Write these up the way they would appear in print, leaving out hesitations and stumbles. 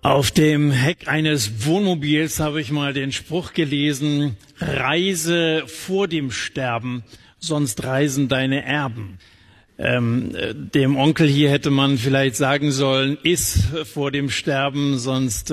Auf dem Heck eines Wohnmobils habe ich mal den Spruch gelesen: Reise vor dem Sterben, sonst reisen deine Erben. Dem Onkel hier hätte man vielleicht sagen sollen: Iss vor dem Sterben, sonst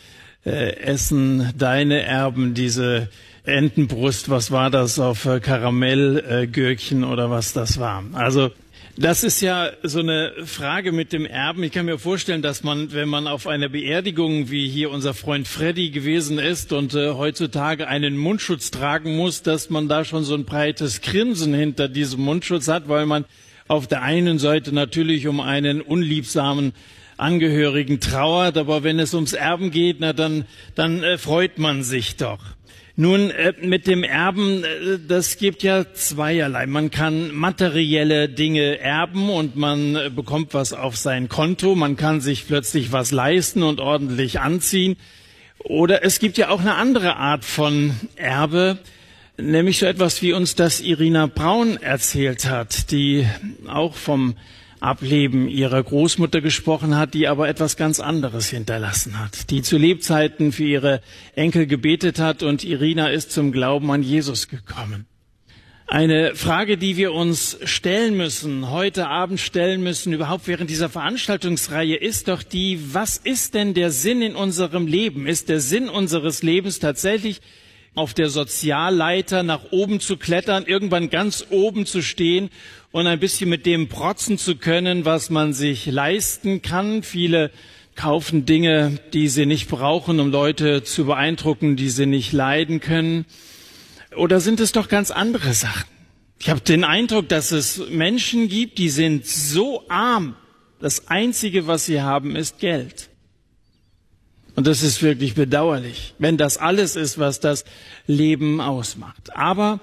essen deine Erben diese Entenbrust. Was war das auf Karamellgürkchen oder was das war? Also das ist ja so eine Frage mit dem Erben. Ich kann mir vorstellen, dass man, wenn man auf einer Beerdigung, wie hier unser Freund Freddy gewesen ist und heutzutage einen Mundschutz tragen muss, dass man da schon so ein breites Grinsen hinter diesem Mundschutz hat, weil man auf der einen Seite natürlich um einen unliebsamen Angehörigen trauert, aber wenn es ums Erben geht, dann freut man sich doch. Nun, mit dem Erben, das gibt ja zweierlei. Man kann materielle Dinge erben und man bekommt was auf sein Konto. Man kann sich plötzlich was leisten und ordentlich anziehen. Oder es gibt ja auch eine andere Art von Erbe, nämlich so etwas, wie uns das Irina Braun erzählt hat, die auch vom Ableben ihrer Großmutter gesprochen hat, die aber etwas ganz anderes hinterlassen hat, die zu Lebzeiten für ihre Enkel gebetet hat, und Irina ist zum Glauben an Jesus gekommen. Eine Frage, die wir uns stellen müssen, heute Abend stellen müssen, überhaupt während dieser Veranstaltungsreihe, ist doch die: Was ist denn der Sinn in unserem Leben? Ist der Sinn unseres Lebens tatsächlich, auf der Sozialleiter nach oben zu klettern, irgendwann ganz oben zu stehen und ein bisschen mit dem protzen zu können, was man sich leisten kann? Viele kaufen Dinge, die sie nicht brauchen, um Leute zu beeindrucken, die sie nicht leiden können. Oder sind es doch ganz andere Sachen? Ich habe den Eindruck, dass es Menschen gibt, die sind so arm, das Einzige, was sie haben, ist Geld. Und das ist wirklich bedauerlich, wenn das alles ist, was das Leben ausmacht. Aber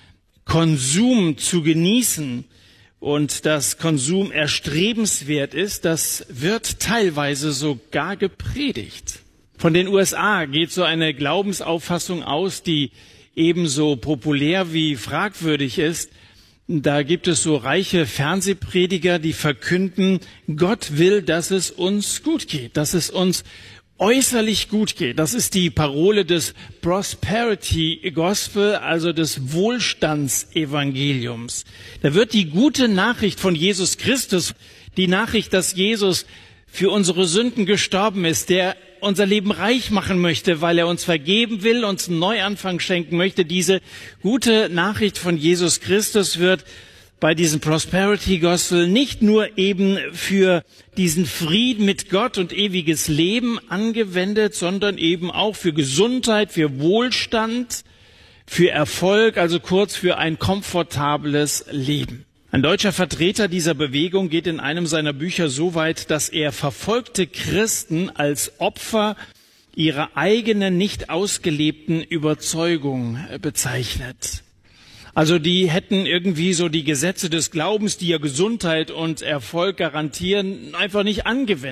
Konsum zu genießen und dass Konsum erstrebenswert ist, das wird teilweise sogar gepredigt. Von den USA geht so eine Glaubensauffassung aus, die ebenso populär wie fragwürdig ist. Da gibt es so reiche Fernsehprediger, die verkünden: Gott will, dass es uns gut geht, dass es uns äußerlich gut geht. Das ist die Parole des Prosperity Gospel, also des Wohlstandsevangeliums. Da wird die gute Nachricht von Jesus Christus, die Nachricht, dass Jesus für unsere Sünden gestorben ist, der unser Leben reich machen möchte, weil er uns vergeben will, uns einen Neuanfang schenken möchte. Diese gute Nachricht von Jesus Christus wird bei diesem Prosperity Gospel nicht nur eben für diesen Frieden mit Gott und ewiges Leben angewendet, sondern eben auch für Gesundheit, für Wohlstand, für Erfolg, also kurz für ein komfortables Leben. Ein deutscher Vertreter dieser Bewegung geht in einem seiner Bücher so weit, dass er verfolgte Christen als Opfer ihrer eigenen nicht ausgelebten Überzeugung bezeichnet. Also die hätten irgendwie so die Gesetze des Glaubens, die ja Gesundheit und Erfolg garantieren, einfach nicht angewendet.